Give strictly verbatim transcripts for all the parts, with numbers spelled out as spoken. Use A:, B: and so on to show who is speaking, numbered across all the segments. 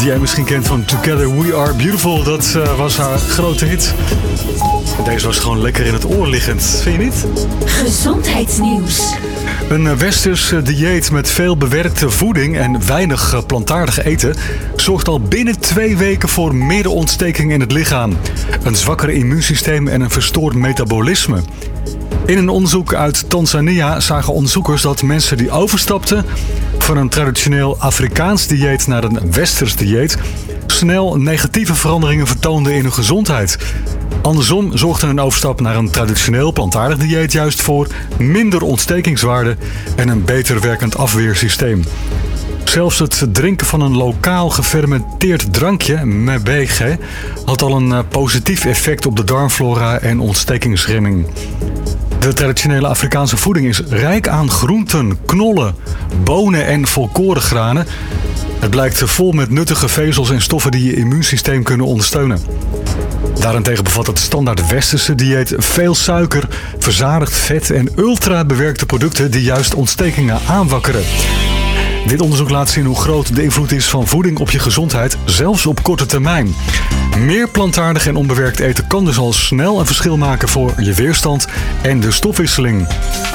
A: die jij misschien kent van Together We Are Beautiful. Dat uh, was haar grote hit. Deze was gewoon lekker in het oor liggend, vind je niet?
B: Gezondheidsnieuws.
A: Een westers dieet met veel bewerkte voeding en weinig plantaardig eten zorgt al binnen twee weken voor meer ontsteking in het lichaam, een zwakker immuunsysteem en een verstoord metabolisme. In een onderzoek uit Tanzania zagen onderzoekers dat mensen die overstapten van een traditioneel Afrikaans dieet naar een westers dieet snel negatieve veranderingen vertoonden in hun gezondheid. Andersom zorgde een overstap naar een traditioneel plantaardig dieet juist voor minder ontstekingswaarde en een beter werkend afweersysteem. Zelfs het drinken van een lokaal gefermenteerd drankje, mebege, had al een positief effect op de darmflora en ontstekingsremming. De traditionele Afrikaanse voeding is rijk aan groenten, knollen, bonen en volkorengranen. Het blijkt vol met nuttige vezels en stoffen die je immuunsysteem kunnen ondersteunen. Daarentegen bevat het standaard westerse dieet veel suiker, verzadigd vet en ultra bewerkte producten die juist ontstekingen aanwakkeren. Dit onderzoek laat zien hoe groot de invloed is van voeding op je gezondheid, zelfs op korte termijn. Meer plantaardig en onbewerkt eten kan dus al snel een verschil maken voor je weerstand en de stofwisseling.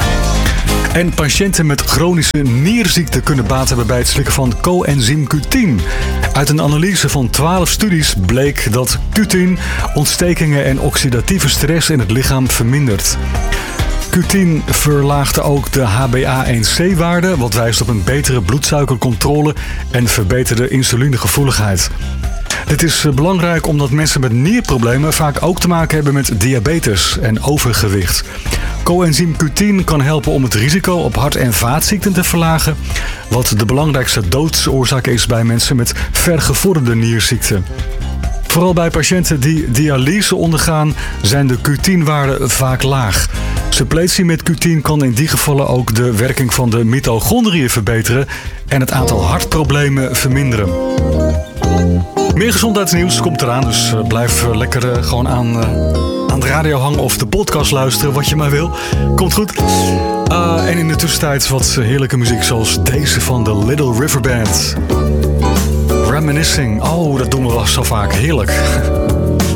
A: En patiënten met chronische nierziekte kunnen baat hebben bij het slikken van coenzym Q tien. Uit een analyse van twaalf studies bleek dat Q tien ontstekingen en oxidatieve stress in het lichaam vermindert. Q tien verlaagde ook de H b A één C waarde, wat wijst op een betere bloedsuikercontrole en verbeterde insulinegevoeligheid. Dit is belangrijk omdat mensen met nierproblemen vaak ook te maken hebben met diabetes en overgewicht. Coenzym Q tien kan helpen om het risico op hart- en vaatziekten te verlagen, wat de belangrijkste doodsoorzaak is bij mensen met vergevorderde nierziekten. Vooral bij patiënten die dialyse ondergaan zijn de Q tien waarden vaak laag. Suppletie met Q tien kan in die gevallen ook de werking van de mitochondriën verbeteren en het aantal hartproblemen verminderen. Meer gezondheidsnieuws komt eraan, dus blijf lekker uh, gewoon aan, uh, aan de radio hangen of de podcast luisteren, wat je maar wil. Komt goed. Uh, en in de tussentijd wat heerlijke muziek zoals deze van de Little River Band. Reminiscing. Oh, dat doen we wel zo vaak. Heerlijk.